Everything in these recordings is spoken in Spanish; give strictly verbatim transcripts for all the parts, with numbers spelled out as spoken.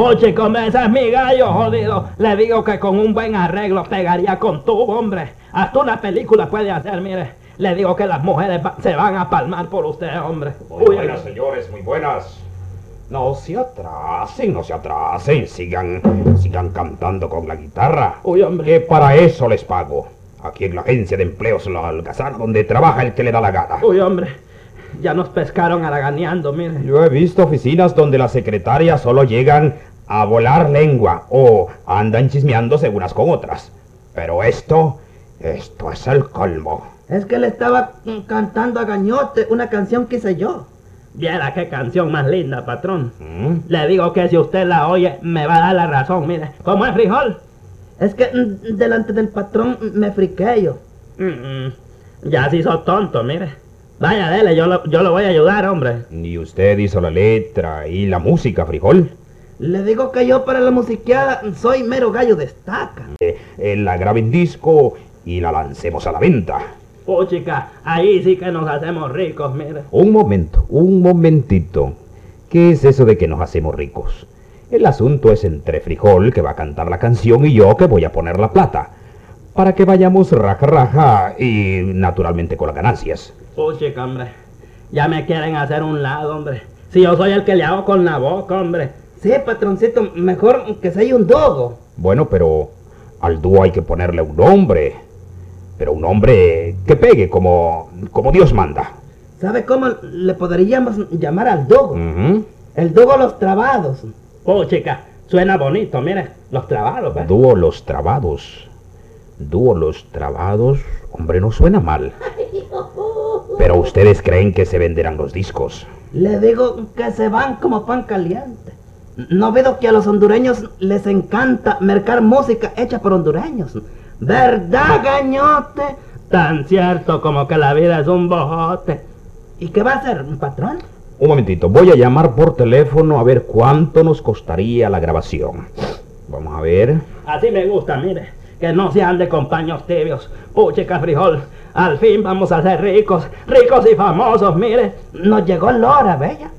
Oye, como ese es mi gallo, jodido. Le digo que con un buen arreglo pegaría con tu hombre. Hasta una película puede hacer, mire. Le digo que las mujeres va se van a palmar por usted, hombre. Muy Uy, buenas, señores, muy buenas. No se atrasen, no se atrasen. Sigan, sigan cantando con la guitarra. Uy, hombre. Que para eso les pago. Aquí en la agencia de empleos La Alcazar, donde trabaja el que le da la gana. Uy, hombre. Ya nos pescaron haraganeando, mire. Yo he visto oficinas donde las secretarias solo llegan a volar lengua o andan chismeándose unas con otras. Pero esto, esto es el colmo. Es que le estaba cantando a Gañote una canción que hice yo. Viera qué canción más linda, patrón. ¿Mm? Le digo que si usted la oye, me va a dar la razón, mire. ¿Cómo es, frijol? Es que mm, delante del patrón me friqué yo. Mm, mm. Ya se hizo tonto, mire. Vaya, dele, yo lo, yo lo voy a ayudar, hombre. Y usted hizo la letra y la música, frijol. Le digo que yo para la musiqueada soy mero gallo destaca. Eh, eh, la grabe en disco y la lancemos a la venta. Oh, chica, ahí sí que nos hacemos ricos, mire. Un momento, un momentito. ¿Qué es eso de que nos hacemos ricos? El asunto es entre Frijol, que va a cantar la canción, y yo, que voy a poner la plata. Para que vayamos raja raja y naturalmente con las ganancias. Oh, chica, hombre. Ya me quieren hacer un lado, hombre. Si yo soy el que le hago con la boca, hombre. Sí, patroncito, mejor que sea un dogo. Bueno, pero al dúo hay que ponerle un nombre. Pero un hombre que pegue como, como Dios manda. ¿Sabe cómo le podríamos llamar al dogo? Uh-huh. El dogo Los Trabados. Oh, chica, suena bonito, mire, Los Trabados, ¿ves? Dúo Los Trabados. Dúo Los Trabados, hombre, no suena mal. Pero ustedes creen que se venderán los discos. Le digo que se van como pan caliente. No veo que a los hondureños les encanta mercar música hecha por hondureños. ¿Verdad, Gañote? Tan cierto como que la vida es un bojote. ¿Y qué va a hacer, patrón? Un momentito, voy a llamar por teléfono a ver cuánto nos costaría la grabación. Vamos a ver. Así me gusta, mire, que no se ande con paños tibios. Puchica, frijol, al fin vamos a ser ricos, ricos y famosos, mire. Nos llegó la hora, bella.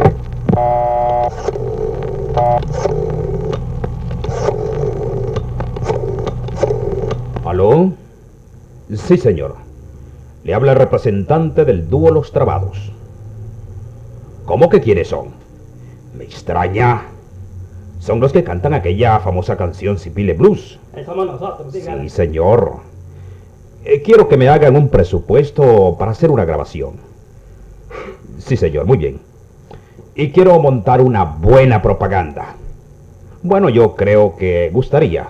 ¿Aló? Sí, señor. Le habla el representante del dúo Los Trabados. ¿Cómo que quiénes son? Me extraña. Son los que cantan aquella famosa canción Sipile Blues. Eh, somos nosotros, dígale. Sí, señor. Eh, quiero que me hagan un presupuesto para hacer una grabación. Sí, señor, muy bien. Y quiero montar una buena propaganda. Bueno, yo creo que gustaría.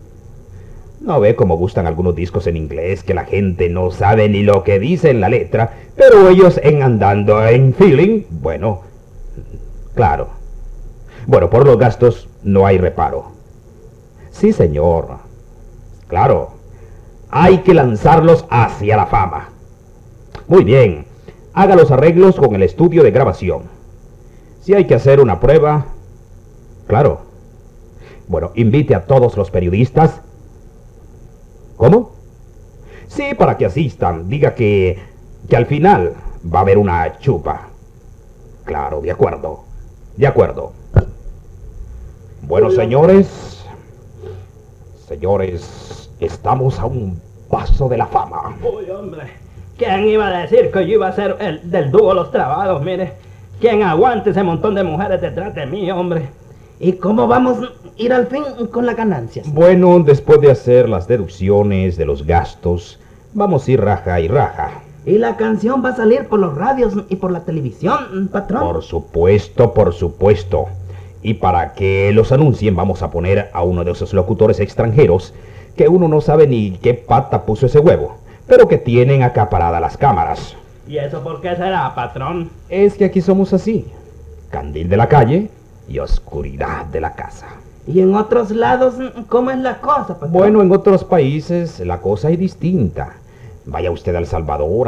¿No ve cómo gustan algunos discos en inglés que la gente no sabe ni lo que dice en la letra, pero ellos en andando en feeling, bueno, claro. Bueno, por los gastos no hay reparo. Sí, señor. Claro. Hay que lanzarlos hacia la fama. Muy bien. Haga los arreglos con el estudio de grabación. Si hay que hacer una prueba, claro. Bueno, invite a todos los periodistas. ¿Cómo? Sí, para que asistan. Diga que, que al final va a haber una chupa. Claro, de acuerdo. De acuerdo. Bueno, señores. Señores, estamos a un paso de la fama. Uy, hombre. ¿Quién iba a decir que yo iba a ser el del dúo Los Trabados, mire? ¿Quién aguante ese montón de mujeres detrás de mí, hombre? ¿Y cómo vamos a ir al fin con las ganancias? Bueno, después de hacer las deducciones de los gastos, vamos a ir raja y raja. ¿Y la canción va a salir por los radios y por la televisión, patrón? Por supuesto, por supuesto. Y para que los anuncien vamos a poner a uno de esos locutores extranjeros que uno no sabe ni qué pata puso ese huevo, pero que tienen acaparadas las cámaras. ¿Y eso por qué será, patrón? Es que aquí somos así. Candil de la calle y oscuridad de la casa. ¿Y en otros lados cómo es la cosa, patrón? Bueno, en otros países la cosa es distinta. Vaya usted a El Salvador,